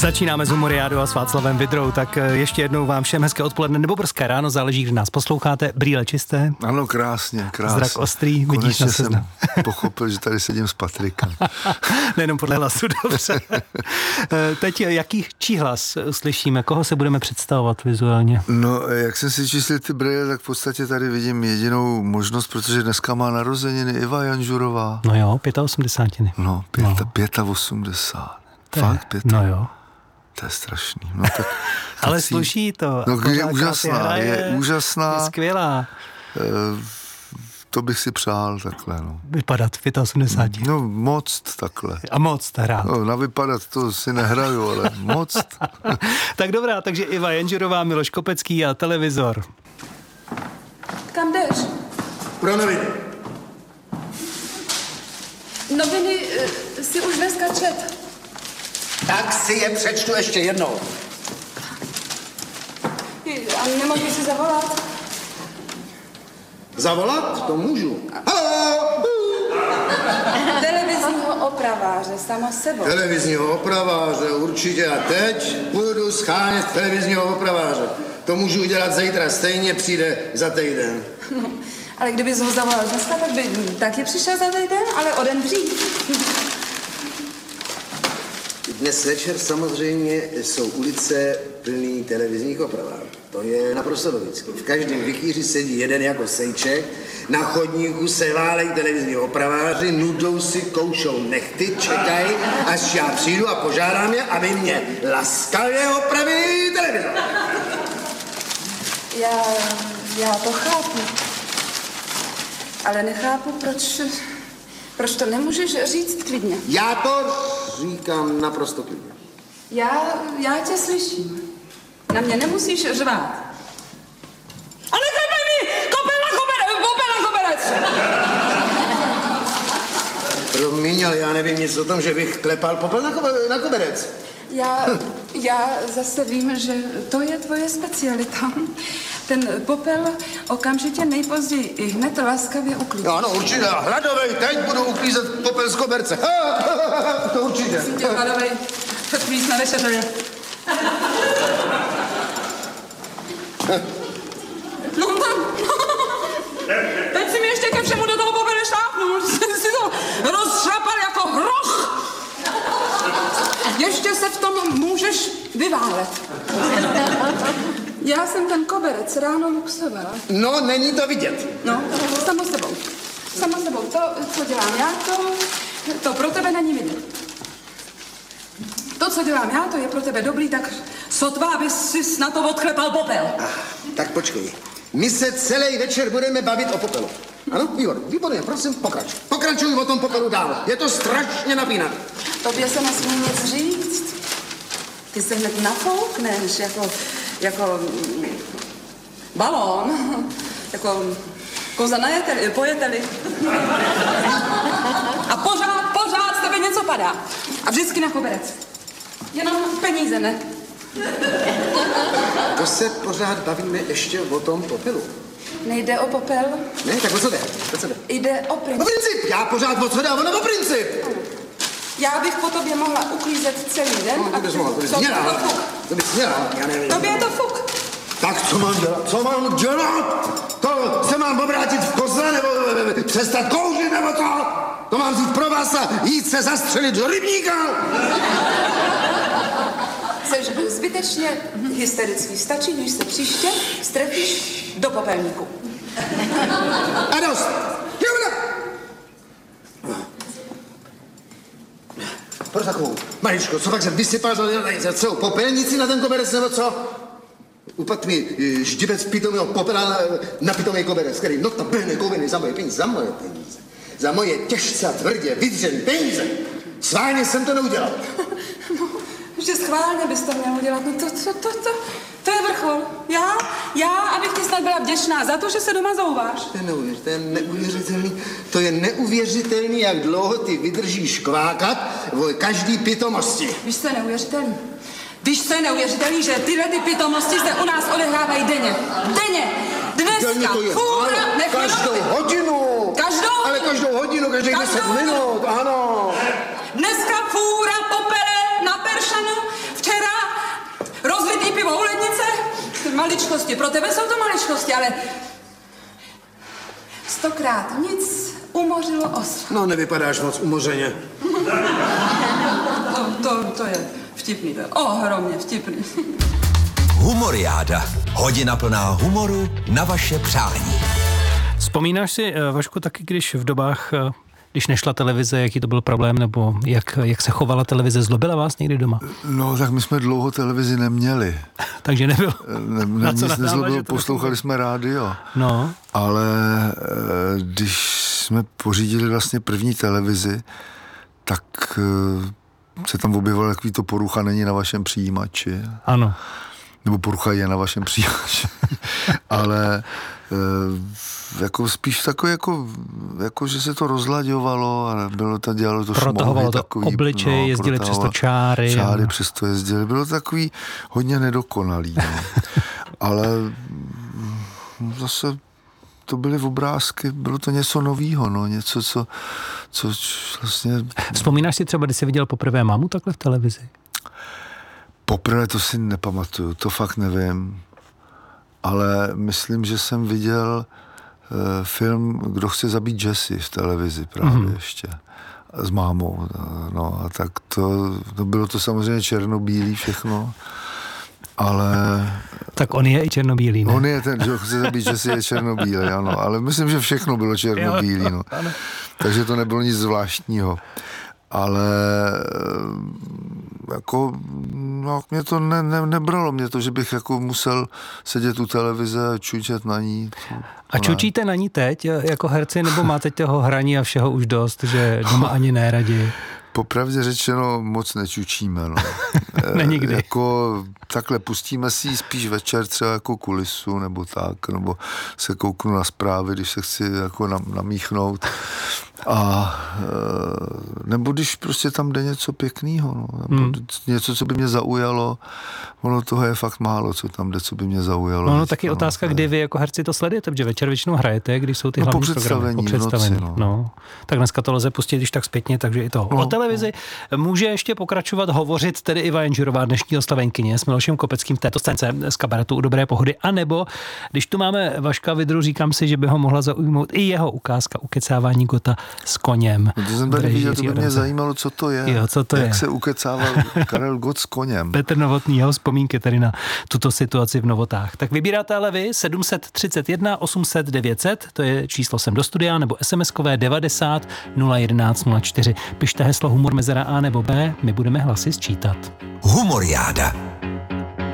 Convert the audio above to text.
Začínáme s Humoriádou a s Václavem Vydrou, tak ještě jednou vám všem hezké odpoledne nebo brzké ráno, záleží, kdy nás posloucháte. Brýle čisté. Ano, krásně. Zrak ostrý, vidíš na seznam. Jsem pochopil, že tady sedím s Patrikem. Nejenom podle hlasu, dobře. Teď jaký hlas slyšíme, koho se budeme představovat vizuálně? No, jak jsem si číslil ty brýle, tak v podstatě tady vidím jedinou možnost, protože dneska má narozeniny Iva Janžurová. No jo, 85. No, 85. Fakt 5. No jo. To je strašný. No, tak, ale sluší to. No, je úžasná, je úžasná. Je skvělá. To bych si přál takhle, no. Vypadat 85. No, moc takhle. A moc hrát. No, na vypadat to si nehraju, ale moc. Tak dobrá, takže Iva Janžurová, Miloš Kopecký a televizor. Kam jdeš? Pro noviny. Noviny si už dneska čet. Tak si je přečtu ještě jednou. A nemohl si zavolat? Zavolat? To můžu. Haló! Televizního opraváře, samo sebou. Televizního opraváře, určitě. A teď půjdu schánět televizního opraváře. To můžu udělat zítra, stejně přijde za týden. No, ale kdybys ho zavolal dneska, tak by taky přišel za týden, ale o den dřív. Dnes večer samozřejmě jsou ulice plný televizních opravářů. To je naprosto logické. V každém vikýři sedí jeden jako sejček, na chodníku se válejí televizní opraváři, nudou si, koušou nechty, čekají, až já přijdu a požádám je, aby mě laskavě opravili televizor. Já to chápu. Ale nechápu, proč to nemůžeš říct klidně. Já to říkám naprosto klidně. Já tě slyším. Na mě nemusíš řvát. A neklepej mi! Kopel na koberec! Promiň, ale já nevím nic o tom, že bych klepal popel na koberec. Já zase vím, že to je tvoje specialita. Ten popel okamžitě nejpozději i hned laskavě uklízí. No, určitě. Hladovej, teď budu uklízet popel z koberce. To určitě. Tě hladovej, před chvílí jsme večeřili. No tam. Teď si mi ještě ke všemu do toho popele šlápnul. Jsi to rozšrapal jako hroch. Ještě se v tom můžeš vyválet. Já jsem ten koberec ráno luxovala. No, není to vidět. No, samo sebou. To, co dělám já, to pro tebe není vidět. To, co dělám já, to je pro tebe dobrý, tak sotva, abys si na to odklepal popel. Tak počkej. My se celý večer budeme bavit o popelu. Ano, výborně, prosím, pokračuj o tom popelu dál. Je to strašně napínat. Tobě se nesmí nic říct. Ty se hned nafoukneš, jako balón, jako koza na pojeteli. A pořád z tebe něco padá. A vždycky na koberec. Jenom peníze, ne? To se pořád bavíme ještě o tom popelu. Nejde o popel? Ne, tak o co jde? Jde o princip. O princip! Já pořád o co dám, ono o princip! Já bych po tobě mohla uklízet celý den. No, to bys mohla, to bys měla, já nevím. Tobě je to fuk. Tak co mám dělat? To se mám obrátit v kozla, nebo přestat kouřit, nebo to? To mám vzít pro vás a jít se zastřelit do rybníka? Jseš zbytečně hysterický. Stačí, když se příště strefíš do popelníku. A dost! Pro takovou maličko, co pak jsem vysypal za celou popelnici na ten koberec, nebo co? Upadl mi ždibec pitomého popela na pitomý koberec, který notabene koviny za moje peníze. Za moje těžce a tvrdě vydřený peníze. Schválně jsem to neudělal. No, že schválně bys to měl udělat, no to je vrchol. Já, abych ti snad byla vděčná za to, že se doma zouváš. To je neuvěřitelný, jak dlouho ty vydržíš kvákat o každý pitomosti. Víš, co je neuvěřitelný? Víš, co je neuvěřitelný, že tyhle ty pitomosti se u nás odehrávají denně. Dneska, fůra, každou hodinu. Ale každou hodinu, každých 10 minut, ano. Dneska fůra popele na Peršanu, včera maličkosti, pro tebe jsou to maličkosti, ale 100krát nic umořilo os. No, nevypadáš moc umořeně. To je vtipný, to je ohromně vtipný. Humoriáda. Hodina plná humoru na vaše přání. Vzpomínáš si, Vašku, taky, když v dobách, když nešla televize, jaký to byl problém, nebo jak se chovala televize, zlobila vás někdy doma? No, tak my jsme dlouho televizi neměli. Takže nebylo. Nic nezlobilo, poslouchali jsme rádio. No. Ale když jsme pořídili vlastně první televizi, tak se tam objevilo takový to porucha není na vašem přijímači. Ano. Nebo porucha je na vašem přijímači. Ale jako spíš takový, jako že se to rozlaďovalo a bylo to, dělalo to protahovalo to takový, obličej, jezdili přes to čáry. Čáry přes to jezdili. Bylo to takový hodně nedokonalý. No. Ale zase to byly obrázky, bylo to něco novýho, no, něco, co vlastně... Vzpomínáš si třeba, když jsi viděl poprvé mámu takhle v televizi? Poprvé to si nepamatuju, to fakt nevím. Ale myslím, že jsem viděl film Kdo chce zabít Jessie v televizi právě ještě. S mámou. No a tak to bylo to samozřejmě černobílý všechno. Ale... Tak on je i černobílý, ne? On je ten, že chce zabít, že si je černobílý, ano. Ale myslím, že všechno bylo černobílý, no. Takže to nebylo nic zvláštního. Ale jako, no, mě to nebralo mě to, že bych jako musel sedět u televize a čučet na ní. A čučíte na ní teď jako herci, nebo máte toho hraní a všeho už dost, že doma ani neradi? Popravdě řečeno moc nečučíme, no. Nikdy. Jako takhle pustíme si spíš večer třeba jako kulisu nebo tak, nebo se kouknu na zprávy, když se chci jako namíchnout. A nebo když prostě tam jde něco pěkného, no, nebo něco, co by mě zaujalo, ono toho je fakt málo, co tam jde, co by mě zaujalo. No, taky otázka, kdy vy jako herci to sledujete, protože večer většinou hrajete, když jsou ty hlavní programy. Po představení. No. Tak dneska to lze pustit, když tak zpětně, takže i to. O televizi může ještě pokračovat hovořit tedy Iva Janžurová, dnešní oslavenkyně s Milošem Kopeckým v této scénce z kabaretu U dobré pohody, anebo když tu máme Vaška Vidru, říkám si, že by ho mohla zaujmout i jeho ukázka ukecávání Gotta s koněm. No to jsem tady viděl, to by mě zajímalo, co to je. Jo, co to jak je? se ukecával Karel Gott s koněm. Petr Novotný, jeho vzpomínky tady na tuto situaci v Novotách. Tak vybíráte ale vy 731 800 900, to je číslo sem do studia, nebo SMS-kové 90 011 04. Pište heslo humor mezera A nebo B, my budeme hlasy sčítat. Humoriáda.